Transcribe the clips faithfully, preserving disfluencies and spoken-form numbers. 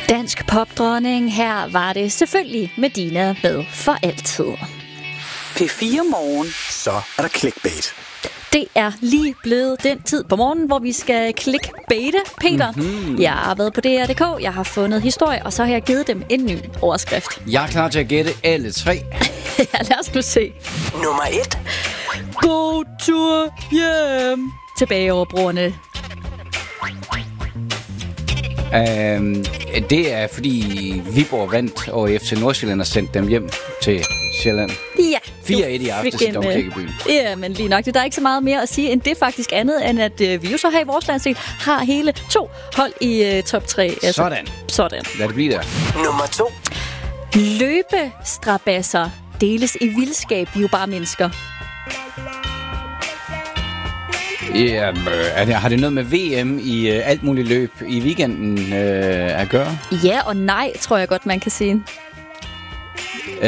Dansk popdronning, her var det selvfølgelig Medina med For Altid. P fire Morgen. Så er der clickbait. Det er lige blevet den tid på morgenen, hvor vi skal clickbaite, Peter. Mm-hmm. Jeg har været på D R punktum d k, jeg har fundet historie, og så har jeg givet dem en ny overskrift. Jeg er klar til at gætte alle tre. Ja, lad os nu se. Nummer et. God tur hjem. Tilbage over broerne. Um, det er fordi Viborg vandt, og F C Nordsjælland har sendt dem hjem til Sjælland. Ja. fire et i aftes i Domkirkebyen. Ja, men lige nok. Der er ikke så meget mere at sige end det faktisk andet, end at øh, vi jo så her i vores landsdel har hele to hold i øh, top tre. Altså, Sådan. Sådan. Lad det blive der. Nummer to. Løbestrabasser deles i vildskab, vi er jo bare mennesker. Ja, øh, har det noget med V M i øh, alt muligt løb i weekenden øh, at gøre? Ja og nej, tror jeg godt, man kan sige. Øh,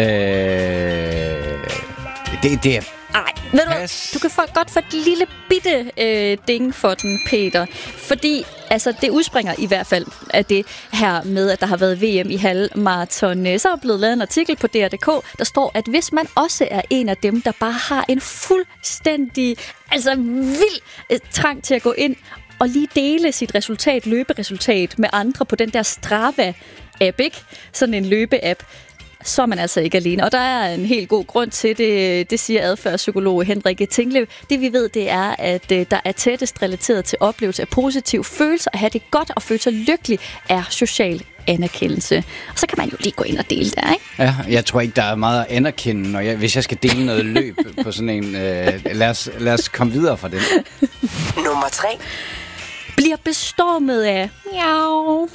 det, det er... Ej, ved du, Pas. du kan få, godt få et lille bitte øh, ding for den, Peter. Fordi altså, det udspringer i hvert fald af det her med, at der har været V M i halvmarathon. Så er blevet lavet en artikel på D R punktum d k, der står, at hvis man også er en af dem, der bare har en fuldstændig, altså vild øh, trang til at gå ind og lige dele sit resultat, løberesultat med andre på den der Strava-app, ikke? Sådan en løbe-app, så er man altså ikke alene. Og der er en helt god grund til det, det siger adfærdspsykolog Henrik Tinglev. Det vi ved, det er, at der er tættest relateret til oplevelse af positive følelser, at have det godt og føle sig lykkelig, er social anerkendelse. Og så kan man jo lige gå ind og dele der, ikke? Ja, jeg tror ikke, der er meget at anerkende, når jeg, hvis jeg skal dele noget løb på sådan en... Øh, lad, os, lad os komme videre fra det. Nummer tre. Bliver bestormet af miau.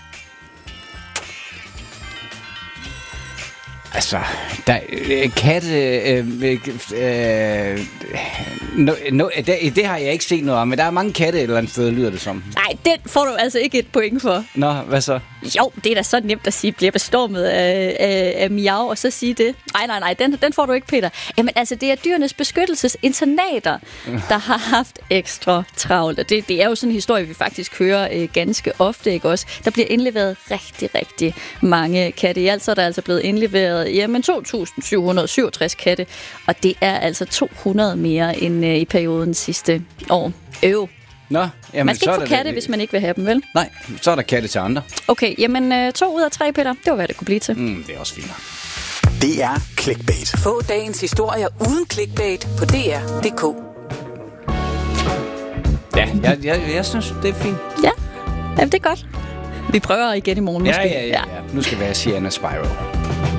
Altså, der, øh, katte... Øh, øh, no, no, det, det har jeg ikke set noget om, men der er mange katte et eller andet sted, lyder det som. Nej, den får du altså ikke et point for. Nå, hvad så? Jo, det er da så nemt at sige, bliver bestormet af, af, af miau, og så sige det. Nej, nej, nej, den, den får du ikke, Peter. Jamen altså, det er Dyrenes Beskyttelsesinternater, der har haft ekstra travlt. Og det, det er jo sådan en historie, vi faktisk hører øh, ganske ofte, ikke også? Der bliver indleveret rigtig, rigtig mange katte. I alt så er der altså blevet indleveret jamen to tusind syv hundrede og syvogtres katte, og det er altså to hundrede mere end øh, i perioden sidste år. Øv. Nå, jamen, man skal så ikke få er katte, der, hvis man ikke vil have dem, vel? Nej, så er der katte til andre. Okay, jamen øh, to ud af tre, Peter. Det var, hvad det kunne blive til. Mm, det er også fint. Det er clickbait. Få dagens historier uden clickbait på D R punktum d k. Ja, jeg, jeg, jeg synes, det er fint. Ja, jamen, det er godt. Vi prøver igen i morgen, måske. Ja, ja, ja, ja. Nu skal vi have Sienna Spiral.